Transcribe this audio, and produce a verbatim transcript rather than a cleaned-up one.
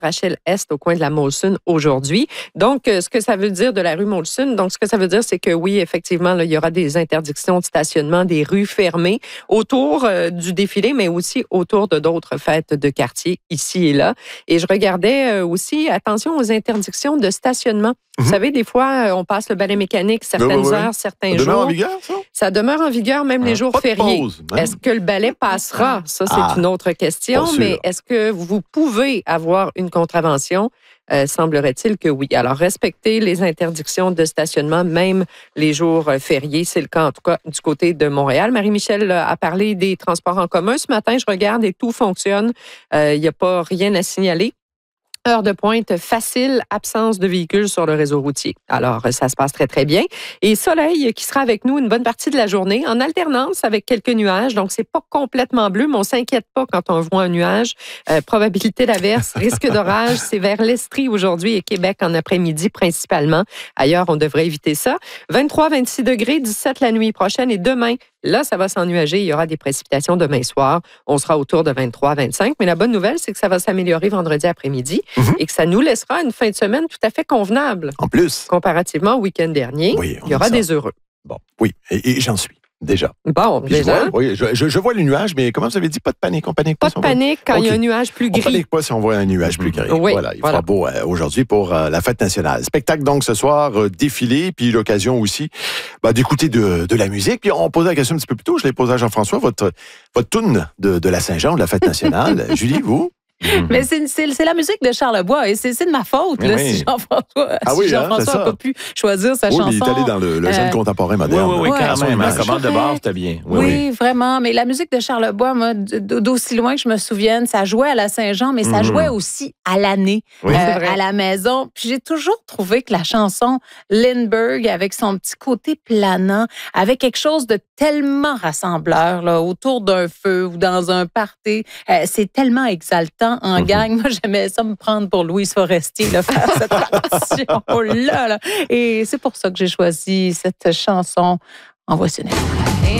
Rachel Est au coin de la Molson aujourd'hui. Donc, ce que ça veut dire de la rue Molson, donc ce que ça veut dire, c'est que oui, effectivement, là, il y aura des interdictions de stationnement, des rues fermées autour euh, du défilé, mais aussi autour de d'autres fêtes de quartier ici et là. Et je regardais euh, aussi, attention aux interdictions de stationnement. Mm-hmm. Vous savez, des fois, on passe le balai mécanique certaines oui, oui, heures, oui. certains ça jours. Ça demeure en vigueur, ça? Ça demeure en vigueur même ah, les jours fériés. Pause, est-ce que le balai passera? Ça, c'est ah, une autre question. Mais est-ce que vous pouvez avoir une contravention? Euh, semblerait-il que oui. Alors, respectez les interdictions de stationnement, même les jours euh, fériés. C'est le cas, en tout cas, du côté de Montréal. Marie-Michel a parlé des transports en commun. Ce matin, je regarde et tout fonctionne. Il euh, n'y a pas rien à signaler. Heure de pointe facile, absence de véhicules sur le réseau routier. Alors, ça se passe très, très bien. Et soleil qui sera avec nous une bonne partie de la journée, en alternance avec quelques nuages. Donc, c'est pas complètement bleu, mais on s'inquiète pas quand on voit un nuage. Euh, probabilité d'averse, risque d'orage, c'est vers l'Estrie aujourd'hui et Québec en après-midi principalement. Ailleurs, on devrait éviter ça. vingt-trois à vingt-six degrés, dix-sept la nuit prochaine et demain, là, ça va s'ennuager. Il y aura des précipitations demain soir. On sera autour de vingt-trois à vingt-cinq. Mais la bonne nouvelle, c'est que ça va s'améliorer vendredi après-midi mm-hmm. et que ça nous laissera une fin de semaine tout à fait convenable. En plus. Comparativement au week-end dernier, oui, il y aura des heureux. Bon, oui, et, et j'en suis. Déjà. Bon, Puis déjà. Je vois, oui, je, je, je vois les nuages, mais comment vous avez dit, pas de panique, on panique pas. Pas de panique quand okay. il y a un nuage plus gris. On panique pas si on voit un nuage plus gris. Oui, voilà, il voilà. fera beau euh, aujourd'hui pour euh, la fête nationale. Spectacle donc ce soir, euh, défilé, puis l'occasion aussi bah, d'écouter de, de la musique. Puis on posait la question un petit peu plus tôt, je l'ai posée à Jean-François, votre, votre toune de, de la Saint-Jean, de la fête nationale. Julie, vous? Mm-hmm. Mais c'est, c'est, c'est la musique de Charlebois et c'est, c'est de ma faute là, oui. si Jean-François ah oui, si Jean-François n'a hein, pas pu choisir sa oui, chanson. Oui, il est allé dans le, le jeune euh, contemporain moderne. Oui, oui, oui, quand ouais, même. Ouais, la commande de base, c'était bien. Oui, oui, oui, vraiment. Mais la musique de Charlebois, moi, d'aussi loin que je me souvienne, ça jouait à la Saint-Jean, mais ça mm-hmm. jouait aussi à l'année, oui, euh, à la maison. Puis j'ai toujours trouvé que la chanson Lindbergh, avec son petit côté planant, avait quelque chose de tellement rassembleur là, autour d'un feu ou dans un party. Euh, c'est tellement exaltant en mm-hmm. gang. Moi, j'aimais ça me prendre pour Louise Forestier, là, faire cette partition-là. Là. Et c'est pour ça que j'ai choisi cette chanson. En voici une.